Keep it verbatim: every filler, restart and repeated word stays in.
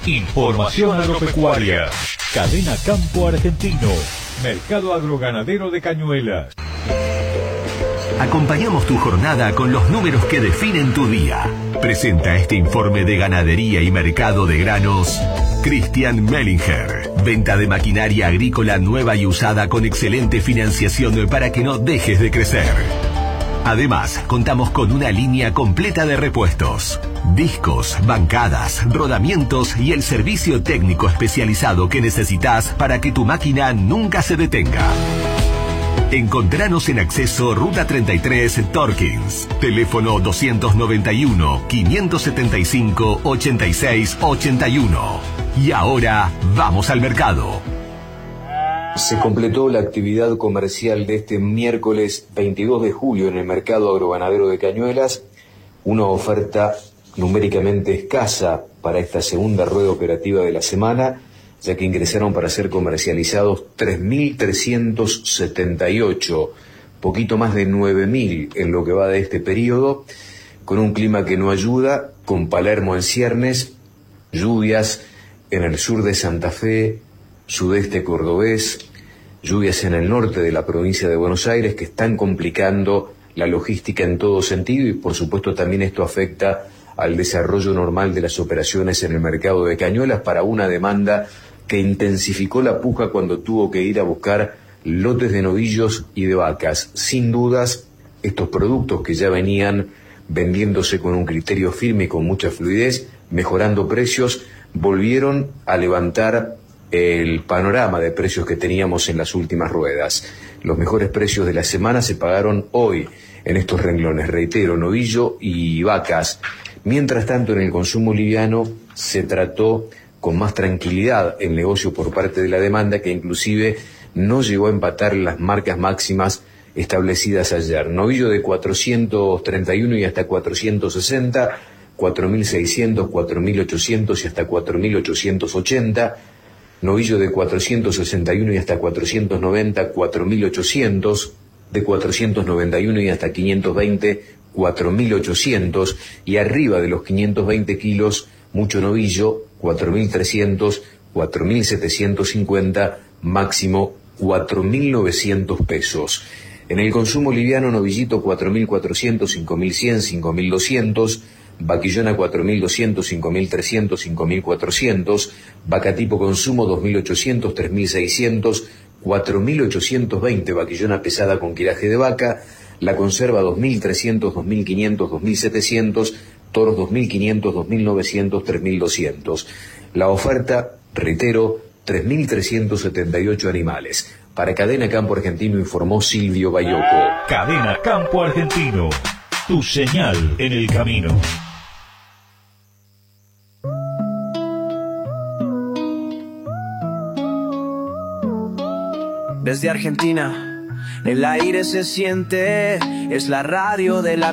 Información agropecuaria. Cadena Campo Argentino. Mercado agroganadero de Cañuelas. Acompañamos tu jornada con los números que definen tu día. Presenta este informe de ganadería y mercado de granos Cristian Mellinger. Venta de maquinaria agrícola nueva y usada con excelente financiación para que no dejes de crecer. Además, contamos con una línea completa de repuestos, discos, bancadas, rodamientos y el servicio técnico especializado que necesitas para que tu máquina nunca se detenga. Encontranos en Acceso Ruta treinta y tres Torkins. Teléfono doscientos noventa y uno, quinientos setenta y cinco, ochenta y seis ochenta y uno. Y ahora, vamos al mercado. Se completó la actividad comercial de este miércoles veintidós de julio en el mercado agroganadero de Cañuelas. Una oferta numéricamente escasa para esta segunda rueda operativa de la semana, ya que ingresaron para ser comercializados tres mil trescientos setenta y ocho, poquito más de nueve mil en lo que va de este periodo, con un clima que no ayuda, con Palermo en ciernes, lluvias en el sur de Santa Fe, sudeste cordobés, lluvias en el norte de la provincia de Buenos Aires que están complicando la logística en todo sentido y por supuesto también esto afecta al desarrollo normal de las operaciones en el mercado de Cañuelas para una demanda que intensificó la puja cuando tuvo que ir a buscar lotes de novillos y de vacas. Sin dudas, estos productos que ya venían vendiéndose con un criterio firme y con mucha fluidez, mejorando precios, volvieron a levantar el panorama de precios que teníamos en las últimas ruedas. Los mejores precios de la semana se pagaron hoy en estos renglones, reitero, novillo y vacas. Mientras tanto, en el consumo liviano se trató con más tranquilidad el negocio por parte de la demanda, que inclusive no llegó a empatar las marcas máximas establecidas ayer. Novillo de cuatrocientos treinta y uno y hasta cuatrocientos sesenta, cuatro mil seiscientos, cuatro mil ochocientos y hasta cuatro mil ochocientos ochenta. Novillo de cuatrocientos sesenta y uno y hasta cuatrocientos noventa, cuatro mil ochocientos, de cuatrocientos noventa y uno y hasta quinientos veinte, cuatro mil ochocientos, y arriba de los quinientos veinte kilos, mucho novillo, cuatro mil trescientos, cuatro mil setecientos cincuenta, máximo cuatro mil novecientos pesos. En el consumo liviano, novillito cuatro mil cuatrocientos, cinco mil cien, cinco mil doscientos, vaquillona cuatro mil doscientos, cinco mil trescientos, cinco mil cuatrocientos, vaca tipo consumo dos mil ochocientos, tres mil seiscientos, cuatro mil ochocientos veinte, vaquillona pesada con quiraje de vaca, la conserva dos mil trescientos, dos mil quinientos, dos mil setecientos, toros dos mil quinientos, dos mil novecientos, tres mil doscientos. La oferta, reitero, tres mil trescientos setenta y ocho animales. Para Cadena Campo Argentino informó Silvio Bayoco. Cadena Campo Argentino, tu señal en el camino. Desde Argentina, el aire se siente, es la radio de la